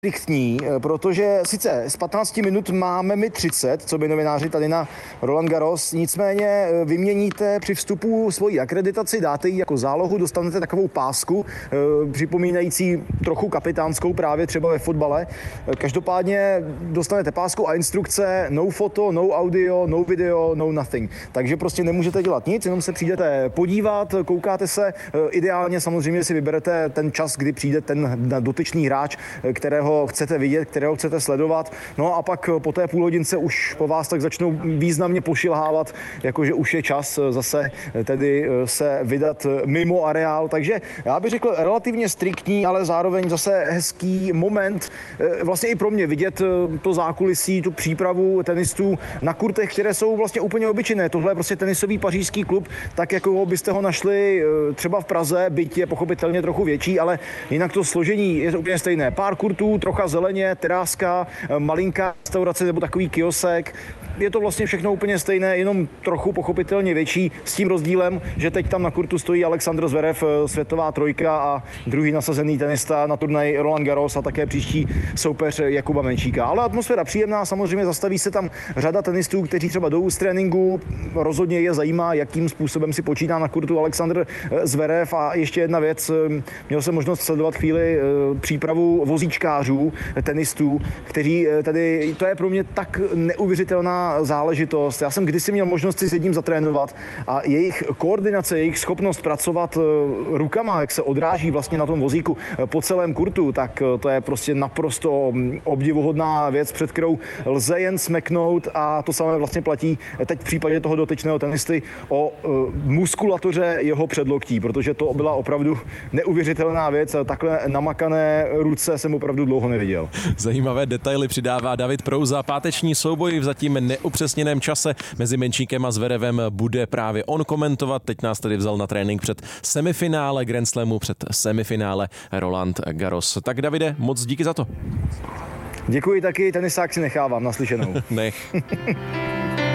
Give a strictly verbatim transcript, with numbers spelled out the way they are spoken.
striktní, protože sice z patnácti minut máme my třicet, co by novináři tady na Roland Garros, nicméně vyměníte při vstupu svoji akreditaci, dáte ji jako zálohu, dostanete takovou pásku, připomínající trochu kapitánskou právě třeba ve fotbale. Každopádně dostanete pásku a instrukce no foto, no audio, no video, no nothing. Takže prostě nemůžete dělat nic, jenom se přijdete podívat, koukáte se, ideálně samozřejmě si vyberete ten čas, kdy přijde ten dotyčný hráč, kterého chcete vidět, kterého chcete sledovat. No a pak po té půl hodince už po vás tak začnou významně pošilhávat, jakože už je čas zase tedy se vydat mimo areál. Takže já bych řekl relativně striktní, ale zároveň zase hezký moment. Vlastně i pro mě vidět to zákulisí, tu přípravu tenistů na kurtech, které jsou vlastně úplně obyčejné. Tohle je prostě tenisový pařížský klub, tak jako byste ho našli třeba v Praze, byť je pochopitelně trochu větší, ale jinak to složení je úplně stejné. Pár kurtů, trocha zeleně, teráska, malinká restaurace nebo takový kiosek. Je to vlastně všechno úplně stejné, jenom trochu pochopitelně větší, s tím rozdílem, že teď tam na kurtu stojí Alexander Zverev, světová trojka a druhý nasazený tenista na turnaji Roland Garros a také příští soupeř Jakuba Menčíka. Ale atmosféra příjemná, samozřejmě zastaví se tam řada tenistů, kteří třeba jdou z tréninku, rozhodně je zajímá, jakým způsobem si počítá na kurtu Alexander Zverev. A ještě jedna věc, měl jsem možnost sledovat chvíli přípravu vozíčkářů, tenistů, kteří tady, to je pro mě tak neuvěřitelná záležitost. Já jsem kdysi měl možnost si s jedním zatrénovat a jejich koordinace, jejich schopnost pracovat rukama, jak se odráží vlastně na tom vozíku po celém kurtu, tak to je prostě naprosto obdivuhodná věc, před kterou lze jen smeknout, a to samé vlastně platí teď v případě toho dotyčného tenisty o muskulatuře jeho předloktí, protože to byla opravdu neuvěřitelná věc. Takhle namakané ruce jsem opravdu dlouho neviděl. Zajímavé detaily přidává David Prouza. Páteční souboj v zatím neupřesněném čase mezi Menčíkem a Zverevem bude právě on komentovat. Teď nás tedy vzal na trénink před semifinále Grand Slamu, před semifinále Roland Garros. Tak Davide, moc díky za to. Děkuji taky, tenisák si nechávám, naslyšenou. Nech.